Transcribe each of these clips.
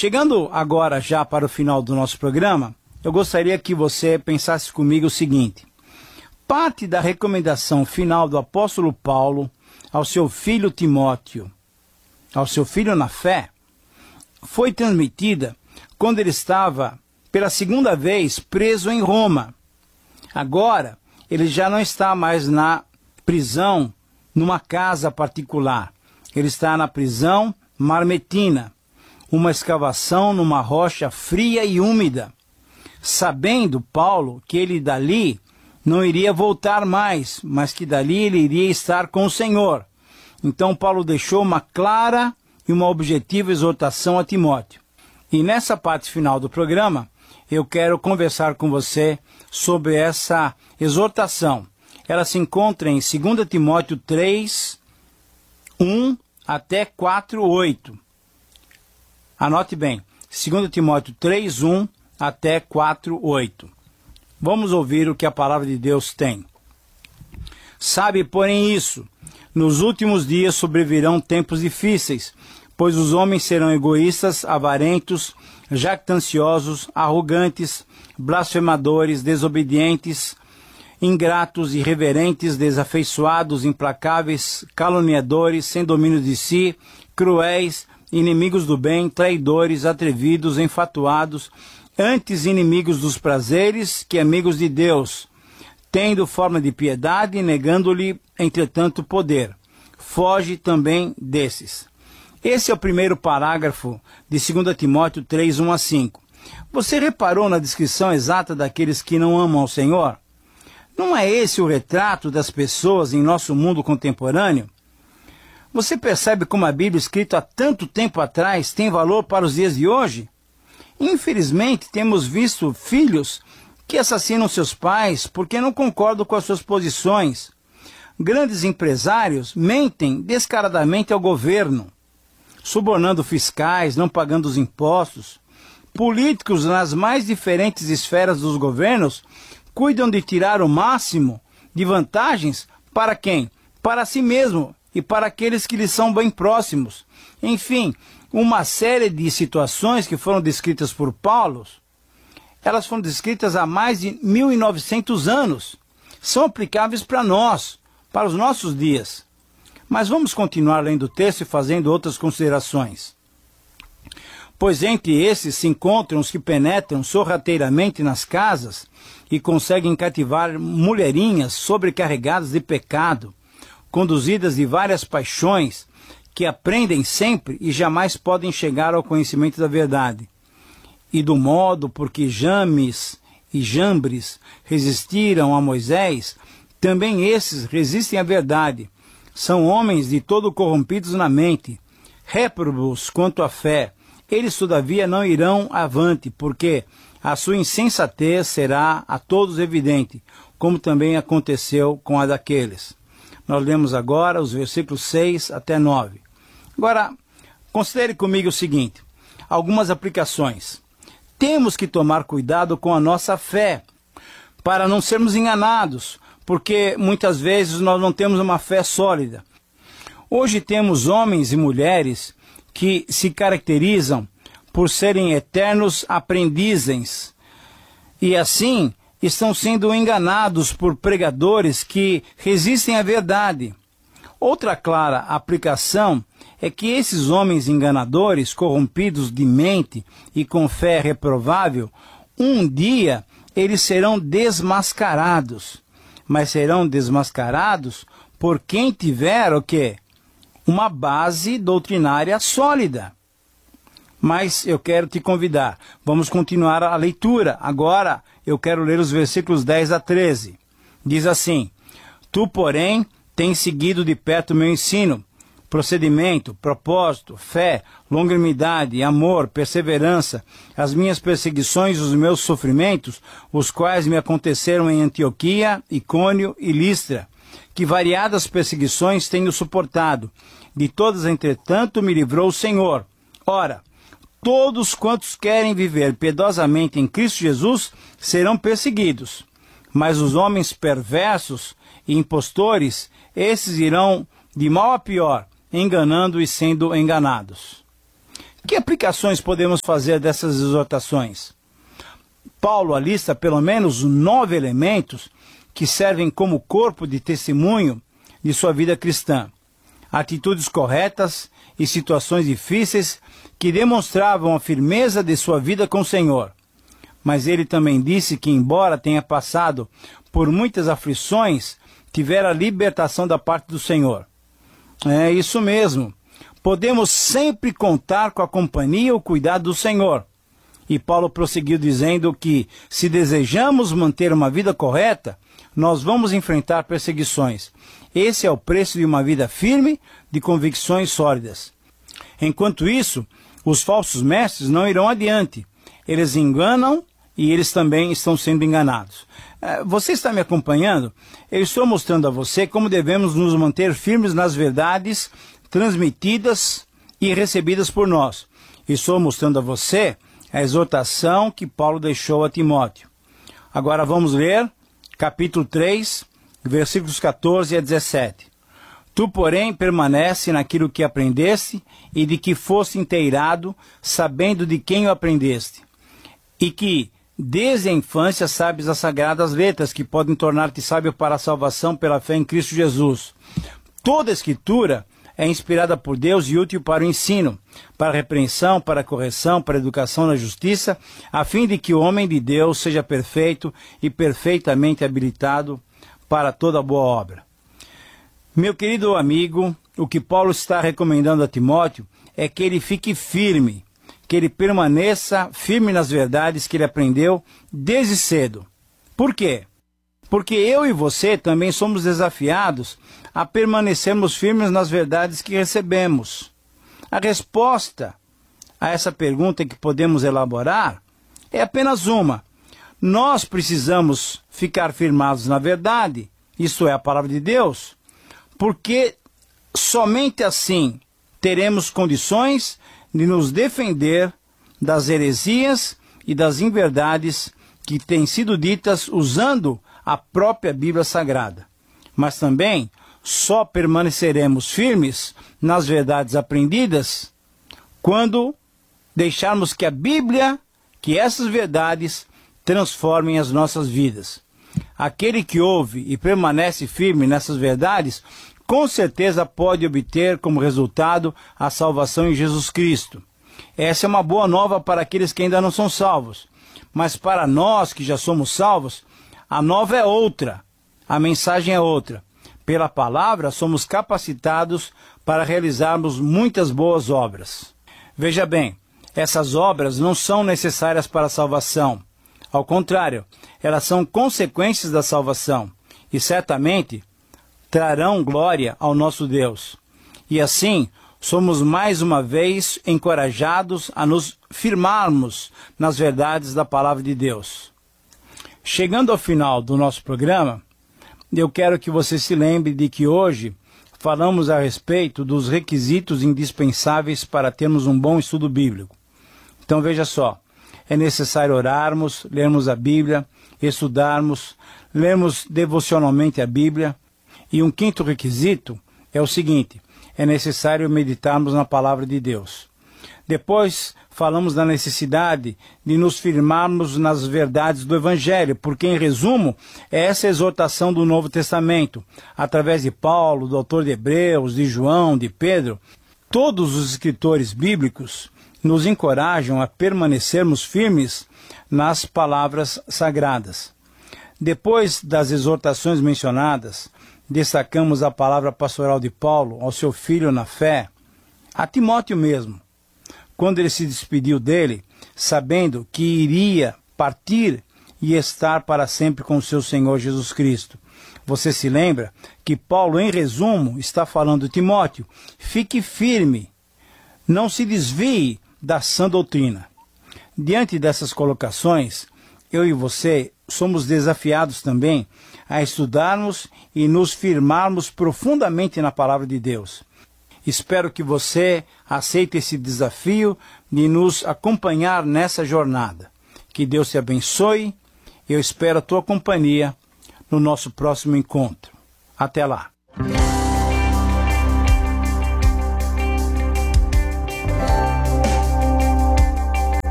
chegando agora já para o final do nosso programa, eu gostaria que você pensasse comigo o seguinte: parte da recomendação final do apóstolo Paulo ao seu filho Timóteo, ao seu filho na fé, foi transmitida quando ele estava pela segunda vez preso em Roma. Agora, ele já não está mais na prisão, numa casa particular. Ele está na prisão marmetina, uma escavação numa rocha fria e úmida, sabendo Paulo que ele dali não iria voltar mais, mas que dali ele iria estar com o Senhor. Então Paulo deixou uma clara e uma objetiva exortação a Timóteo. E nessa parte final do programa, eu quero conversar com você sobre essa exortação. Ela se encontra em 2 Timóteo 3, 1 até 4, 8. Anote bem, 2 Timóteo 3, 1 até 4, 8. Vamos ouvir o que a palavra de Deus tem. Sabe, porém, isso: nos últimos dias sobrevirão tempos difíceis, pois os homens serão egoístas, avarentos, jactanciosos, arrogantes, blasfemadores, desobedientes, ingratos, irreverentes, desafeiçoados, implacáveis, caluniadores, sem domínio de si, cruéis, inimigos do bem, traidores, atrevidos, enfatuados, antes inimigos dos prazeres que amigos de Deus, tendo forma de piedade, negando-lhe, entretanto, poder. Foge também desses. Esse é o primeiro parágrafo de 2 Timóteo 3, 1 a 5. Você reparou na descrição exata daqueles que não amam ao Senhor? Não é esse o retrato das pessoas em nosso mundo contemporâneo? Você percebe como a Bíblia, escrita há tanto tempo atrás, tem valor para os dias de hoje? Infelizmente, temos visto filhos que assassinam seus pais porque não concordam com as suas posições. Grandes empresários mentem descaradamente ao governo, subornando fiscais, não pagando os impostos. Políticos nas mais diferentes esferas dos governos cuidam de tirar o máximo de vantagens para quem? Para si mesmo e para aqueles que lhes são bem próximos. Enfim, uma série de situações que foram descritas por Paulo, elas foram descritas há mais de 1900 anos. São aplicáveis para nós, para os nossos dias. Mas vamos continuar lendo o texto e fazendo outras considerações. Pois entre esses se encontram os que penetram sorrateiramente nas casas e conseguem cativar mulherinhas sobrecarregadas de pecado, conduzidas de várias paixões, que aprendem sempre e jamais podem chegar ao conhecimento da verdade. E do modo por que James e Jambres resistiram a Moisés, também esses resistem à verdade. São homens de todo corrompidos na mente, réprobos quanto à fé. Eles, todavia, não irão avante, porque a sua insensatez será a todos evidente, como também aconteceu com a daqueles. Nós lemos agora os versículos 6 até 9. Agora, considere comigo o seguinte: algumas aplicações. Temos que tomar cuidado com a nossa fé, para não sermos enganados, porque muitas vezes nós não temos uma fé sólida. Hoje temos homens e mulheres que se caracterizam por serem eternos aprendizes, e assim estão sendo enganados por pregadores que resistem à verdade. Outra clara aplicação é que esses homens enganadores, corrompidos de mente e com fé reprovável, um dia eles serão desmascarados. Mas serão desmascarados por quem tiver o quê? Uma base doutrinária sólida. Mas eu quero te convidar. Vamos continuar a leitura. Agora eu quero ler os versículos 10 a 13. Diz assim: Tu, porém, tens seguido de perto o meu ensino, procedimento, propósito, fé, longanimidade, amor, perseverança, as minhas perseguições e os meus sofrimentos, os quais me aconteceram em Antioquia, Icônio e Listra, que variadas perseguições tenho suportado. De todas, entretanto, me livrou o Senhor. Ora, todos quantos querem viver piedosamente em Cristo Jesus serão perseguidos, mas os homens perversos e impostores, esses irão de mal a pior, enganando e sendo enganados. Que aplicações podemos fazer dessas exortações? Paulo alista pelo menos 9 elementos que servem como corpo de testemunho de sua vida cristã. Atitudes corretas e situações difíceis que demonstravam a firmeza de sua vida com o Senhor. Mas ele também disse que, embora tenha passado por muitas aflições, tivera libertação da parte do Senhor. É isso mesmo. Podemos sempre contar com a companhia e o cuidado do Senhor. E Paulo prosseguiu dizendo que, se desejamos manter uma vida correta, nós vamos enfrentar perseguições. Esse é o preço de uma vida firme, de convicções sólidas. Enquanto isso, os falsos mestres não irão adiante. Eles enganam e eles também estão sendo enganados. Você está me acompanhando? Eu estou mostrando a você como devemos nos manter firmes nas verdades transmitidas e recebidas por nós. Estou mostrando a você a exortação que Paulo deixou a Timóteo. Agora vamos ler capítulo 3, versículos 14 a 17. Tu, porém, permanece naquilo que aprendeste e de que foste inteirado, sabendo de quem o aprendeste, e que desde a infância sabes as sagradas letras que podem tornar-te sábio para a salvação pela fé em Cristo Jesus. Toda a Escritura é inspirada por Deus e útil para o ensino, para a repreensão, para a correção, para a educação na justiça, a fim de que o homem de Deus seja perfeito e perfeitamente habilitado para toda boa obra. Meu querido amigo, o que Paulo está recomendando a Timóteo é que ele fique firme, que ele permaneça firme nas verdades que ele aprendeu desde cedo. Por quê? Porque eu e você também somos desafiados a permanecermos firmes nas verdades que recebemos. A resposta a essa pergunta que podemos elaborar é apenas uma. Nós precisamos ficar firmados na verdade, isto é, a palavra de Deus, porque somente assim teremos condições de nos defender das heresias e das inverdades que têm sido ditas usando a própria Bíblia Sagrada. Mas também só permaneceremos firmes nas verdades aprendidas quando deixarmos que a Bíblia, que essas verdades transformem as nossas vidas. Aquele que ouve e permanece firme nessas verdades, com certeza pode obter como resultado a salvação em Jesus Cristo. Essa é uma boa nova para aqueles que ainda não são salvos. Mas para nós que já somos salvos, a nova é outra, a mensagem é outra. Pela palavra, somos capacitados para realizarmos muitas boas obras. Veja bem, essas obras não são necessárias para a salvação. Ao contrário, elas são consequências da salvação e certamente trarão glória ao nosso Deus. E assim, somos mais uma vez encorajados a nos firmarmos nas verdades da palavra de Deus. Chegando ao final do nosso programa, eu quero que você se lembre de que hoje falamos a respeito dos requisitos indispensáveis para termos um bom estudo bíblico. Então veja só, é necessário orarmos, lermos a Bíblia, estudarmos, lermos devocionalmente a Bíblia. E um quinto requisito é o seguinte, é necessário meditarmos na palavra de Deus. Depois falamos da necessidade de nos firmarmos nas verdades do Evangelho, porque, em resumo, é essa exortação do Novo Testamento, através de Paulo, do autor de Hebreus, de João, de Pedro. Todos os escritores bíblicos nos encorajam a permanecermos firmes nas palavras sagradas. Depois das exortações mencionadas, destacamos a palavra pastoral de Paulo ao seu filho na fé, a Timóteo mesmo, quando ele se despediu dele, sabendo que iria partir e estar para sempre com o seu Senhor Jesus Cristo. Você se lembra que Paulo, em resumo, está falando, Timóteo, fique firme, não se desvie da sã doutrina. Diante dessas colocações, eu e você somos desafiados também a estudarmos e nos firmarmos profundamente na palavra de Deus. Espero que você aceite esse desafio de nos acompanhar nessa jornada. Que Deus te abençoe. Eu espero a tua companhia no nosso próximo encontro. Até lá.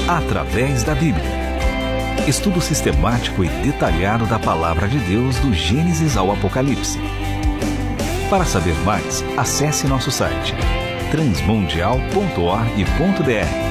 através da Bíblia. Estudo sistemático e detalhado da Palavra de Deus do Gênesis ao Apocalipse. Para saber mais, acesse nosso site transmundial.org.br.